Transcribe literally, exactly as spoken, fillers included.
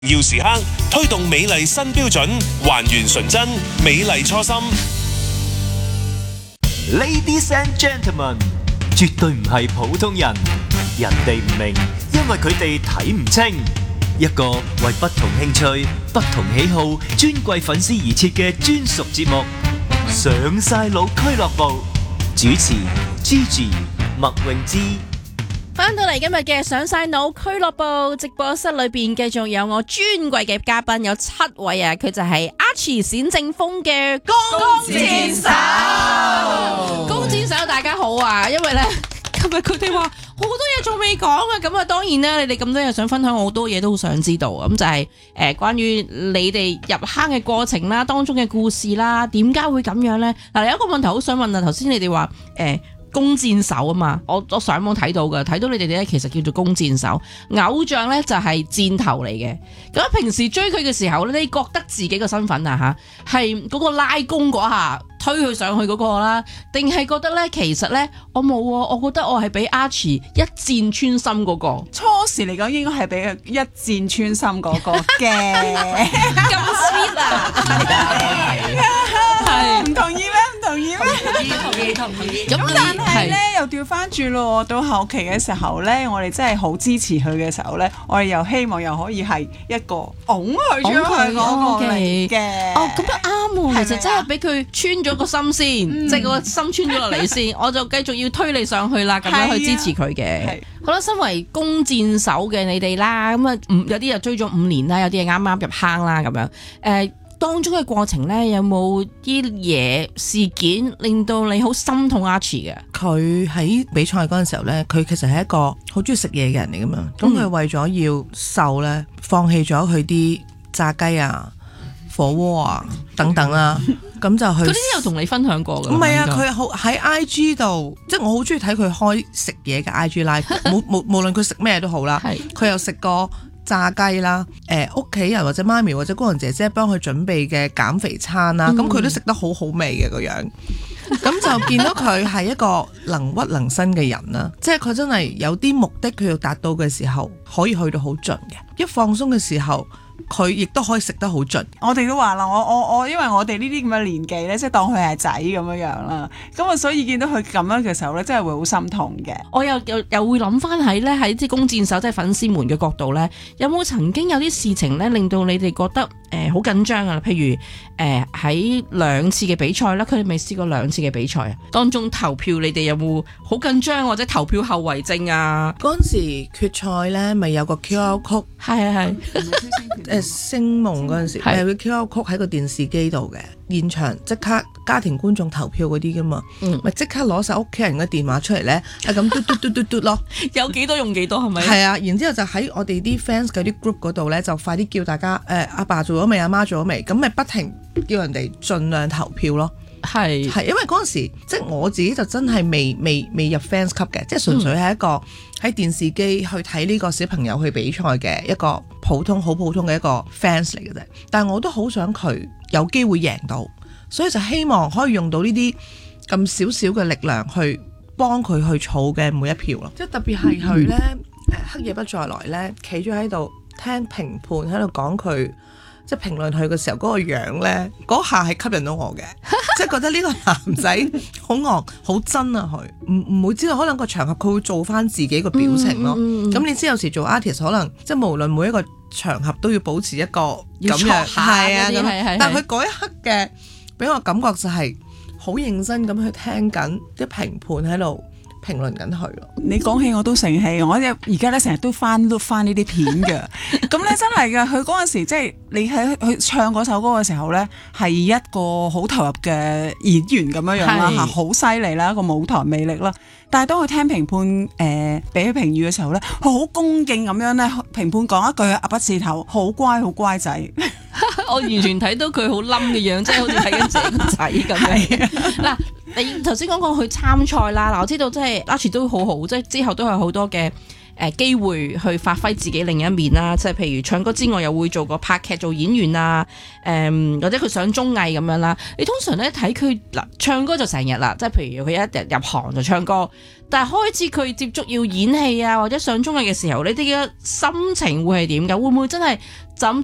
要時刻推動美麗新標準，還原純真美麗初心。 Ladies and gentlemen， 絕對唔係普通人，人哋唔明，因為佢哋睇唔清。一個為不同興趣、不同喜好、尊貴粉絲而設嘅專屬節目，上晒腦俱樂部。主持 Gigi、麥詠芝。 翻到嚟今日嘅上晒腦俱樂部直播室裏邊，繼續有我尊貴嘅嘉賓，有七位啊！佢就係 Archie 冼正風嘅弓箭手，弓箭手大家好啊！因為咧今日佢哋話好多嘢仲未講啊，咁啊當然啦，你哋咁多嘢想分享，好多嘢都好想知道，咁就係、是、誒、呃、關於你哋入坑嘅過程啦，當中嘅故事啦，點解會咁樣咧？嗱，有一個問題好想問啊，頭先你哋話誒。呃弓箭手啊嘛，我我上網睇到嘅，睇到你哋咧其實叫做弓箭手，偶像咧就係箭頭嚟嘅。咁平時追佢嘅時候咧，你覺得自己個身份啊嚇係嗰個拉弓嗰下推佢上去嗰個啦，定係覺得咧其實咧我冇喎，我覺得我係俾 Archie 一箭穿心嗰個。 初時嚟講應該係俾佢一箭穿心嗰個嘅， 咁 sweet 啊！係唔同意咩？唔同意咩？ 同意同意同意。 咁但係咧又調翻轉咯，到後期嘅時候咧，我哋真係好支持佢嘅時候咧，我哋又希望又可以係一個拱佢出去嗰個嚟嘅。 哦，咁都啱喎，其實真係俾佢穿咗個心先，即係個心穿咗落嚟先，我就繼續要推你上去啦，咁樣去支持佢嘅。好啦，身為弓箭手嘅你哋啦，咁啊，有啲就追咗五年啦，有啲係啱啱入坑啦，咁樣誒。當中嘅過程咧，有冇啲嘢事件令到你好心痛 Archie 嘅？ 佢喺比賽嗰陣時候咧，佢其實係一個好中意食嘢嘅人嚟噶嘛。咁佢、嗯、為咗要瘦咧，放棄咗佢啲炸雞啊、火鍋啊等等啦。咁就去。佢呢啲有同你分享過㗎？唔係啊，佢好喺 I G 度，即係我好中意睇佢開食嘢嘅 I G live。冇冇無論佢食咩都好啦，佢又食過炸雞啦，誒屋企人或者媽咪或者工人姐姐幫佢準備嘅減肥餐啦，咁佢、嗯、都食得好好味嘅個樣，咁就見到佢係一個能屈能伸嘅人啦，即係佢真係有啲目的佢要達到嘅時候，可以去到好盡嘅，一放鬆嘅時候，佢亦都可以食得好盡。 我哋都話啦，我我我因為我哋呢啲咁嘅年紀咧，即係當佢係仔咁樣樣啦，咁啊所以見到佢咁樣嘅時候咧，真係會好心痛嘅。 我又又又會諗翻喺咧喺啲弓箭手即係粉絲們嘅角度咧，有冇曾經有啲事情咧令到你哋覺得誒好緊張啊？譬如誒喺兩次嘅比賽啦，佢哋未試過兩次嘅比賽啊，當中投票你哋有冇好緊張或者投票後遺症啊？ 嗰陣時決賽咧，咪有個 Q R code，係啊係，誒星夢嗰陣時係個 Q R code喺個電視機度嘅，現場即刻家庭觀眾投票嗰啲噶嘛，咪即、嗯、刻攞晒屋企人嘅電話出嚟咧，係咁嘟嘟嘟嘟嘟咯， 有幾多用幾多係咪？ 係啊，然之後就喺我哋啲 fans 嗰啲 group 嗰度咧，就快啲叫大家誒阿、呃、爸做咗未，阿媽做咗未，咁咪不停叫人哋盡量投票咯。係係，因為嗰陣時即係我自己就真係未未未入 fans 級嘅，即係純粹係一個喺電視機去睇呢個小朋友去比賽嘅一個普通好普通嘅一個 fans 嚟嘅啫。但係我都好想佢有機會贏到，所以就希望可以用到呢啲咁少少嘅力量去幫佢去儲嘅每一票咯。即係特別係佢咧誒黑夜不再來咧，企咗喺度聽評判喺度講佢。即係評論佢嘅時候嗰個樣咧，嗰下係吸引到我嘅，即係覺得呢個男仔好惡好真啊！佢唔唔會知道，可能個場合佢會做翻自己個表情咯。咁、嗯嗯、你知有時做 artist 可能即係無論每一個場合都要保持一個咁樣係啊咁，但係佢嗰一刻嘅俾我感覺就係好認真咁去聽緊啲評判喺度評論緊佢咯。 你講起我都成氣，我而家咧成日都翻都翻呢啲片嘅。咁咧真係嘅，佢嗰陣時即係你喺佢唱嗰首歌嘅時候咧，係一個好投入嘅演員咁樣樣啦嚇，好犀利啦，一個舞台魅力啦。但係當佢聽評判誒俾佢評語嘅時候咧，佢好恭敬咁樣咧，評判講一句阿不是頭，好乖好乖仔。 我完全睇到佢好冧嘅樣，即係好似睇緊自己個仔咁樣。嗱，你頭先講過去參賽啦，嗱我知道即係 Archie 都好好，即係之後都係好多嘅。誒、 誒機會去發揮自己另一面啦，即係譬如唱歌之外，又會做個拍劇做演員啊，誒、嗯、或者佢上綜藝咁樣啦。你通常咧睇佢嗱唱歌就成日啦，即係譬如佢一日入行就唱歌，但係開始佢接觸要演戲啊或者上綜藝嘅時候，你哋嘅心情會係點㗎？會唔會真係就咁